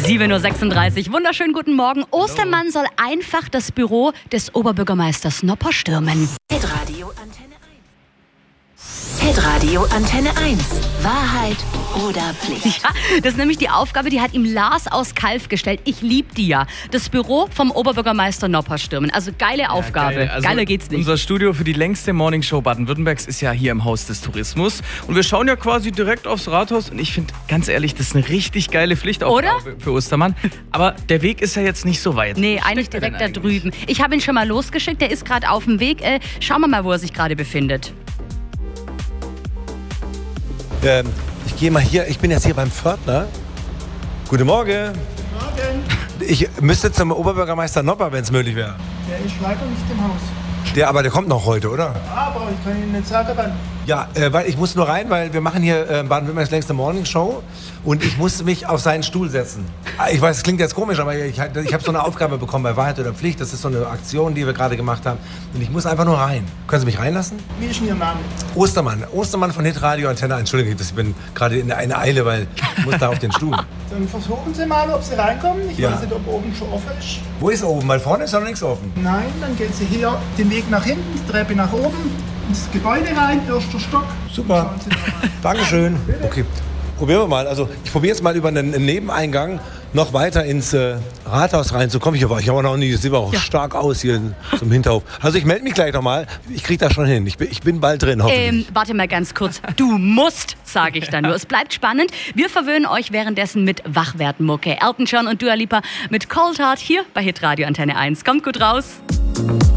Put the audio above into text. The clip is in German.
7.36 Uhr. Wunderschönen guten Morgen. Ostermann soll einfach das Büro des Oberbürgermeisters Nopper stürmen. Hitradio Antenne 1. Hitradio Antenne 1. Wahrheit oder Pflicht? Ja, das ist nämlich die Aufgabe, die hat ihm Lars aus Kalf gestellt. Ich liebe die ja. Das Büro vom Oberbürgermeister Nopper stürmen. Also geile Aufgabe. Geil. Also geiler geht's nicht. Unser Studio für die längste Morningshow Baden-Württembergs ist ja hier im Haus des Tourismus. Und wir schauen ja quasi direkt aufs Rathaus. Und ich finde, ganz ehrlich, das ist eine richtig geile Pflichtaufgabe für Ostermann. Aber der Weg ist ja jetzt nicht so weit. Nee, eigentlich direkt da drüben. Ich habe ihn schon mal losgeschickt. Der ist gerade auf dem Weg. Schauen wir mal, wo er sich gerade befindet. Ich gehe mal hier, ich bin jetzt hier beim Pförtner. Guten Morgen. Guten Morgen. Ich müsste zum Oberbürgermeister Nopper, wenn es möglich wäre. Der ist leider nicht im Haus. Aber der kommt noch heute, oder? Aber ich kann Ihnen nicht sagen, wann. Ja, weil ich muss nur rein, weil wir machen hier Baden-Württembergs längste Morningshow und ich muss mich auf seinen Stuhl setzen. Ich weiß, es klingt jetzt komisch, aber ich habe so eine Aufgabe bekommen bei Wahrheit oder Pflicht. Das ist so eine Aktion, die wir gerade gemacht haben. Und ich muss einfach nur rein. Können Sie mich reinlassen? Wie ist denn Ihr Name? Ostermann. Ostermann von Hitradio Antenne 1. Entschuldigung, ich bin gerade in einer Eile, weil ich muss da auf den Stuhl. Dann versuchen Sie mal, ob Sie reinkommen. Ich Ja. weiß nicht, ob oben schon offen ist. Wo ist oben? Weil vorne ist noch nichts offen. Nein, dann gehen Sie hier den Weg nach hinten, die Treppe nach oben, ins Gebäude rein, erster Stock. Super. Schauen Sie da rein. Dankeschön. Okay, probieren wir mal. Also ich probiere jetzt mal über einen Nebeneingang noch weiter ins Rathaus reinzukommen. Ich habe auch noch nie, das sieht aber auch stark aus hier zum Hinterhof. Also ich melde mich gleich nochmal. Ich kriege das schon hin. Ich bin bald drin, hoffentlich. Warte mal ganz kurz. Du musst, sage ich da nur. Es bleibt spannend. Wir verwöhnen euch währenddessen mit Wachwertmucke. Elton John und Dua Lipa mit Cold Heart hier bei Hitradio Antenne 1. Kommt gut raus.